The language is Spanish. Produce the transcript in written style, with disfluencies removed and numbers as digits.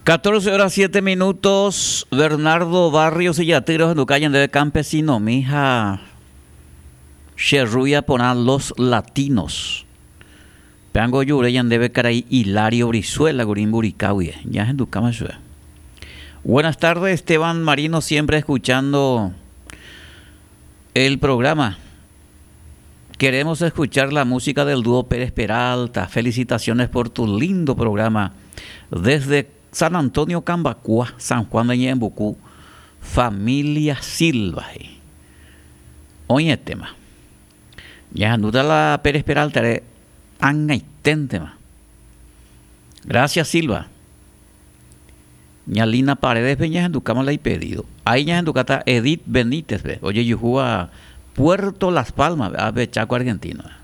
14 horas 7 minutos. Bernardo Barrios y Yatiros en Ducayan de Campesino, mija. Cherruya ponan los latinos. Peango Yureyan debe caray Hilario Brizuela, Gurín Buricawie. Ya en Ducama. Buenas tardes, Esteban Marino, siempre escuchando el programa. Queremos escuchar la música del dúo Pérez Peralta. Felicitaciones por tu lindo programa. Desde San Antonio Cambacúa, San Juan de Ñembucú, familia Silva. Oye, tema. Ya duda la Pérez Peralta tema. Gracias, Silva. Ñalina Paredes Peñas en Ducama la he pedido. Ahí ya en Ducata Edith Benítez. Oye, yo juego a Puerto Las Palmas, a Chaco, Argentina.